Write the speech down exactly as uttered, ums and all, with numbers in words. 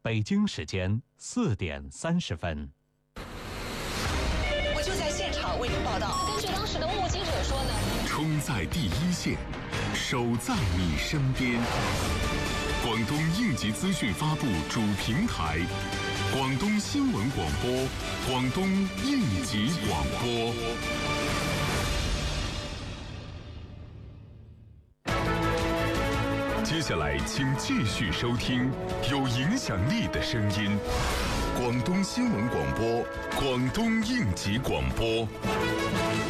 北京时间四点三十分。 我就在现场为您报道。 根据当时的目击者说呢， 冲在第一线，守在你身边。广东应急资讯发布主平台，广东新闻广播，广东应急广播。接下来，请继续收听有影响力的声音——广东新闻广播，广东应急广播。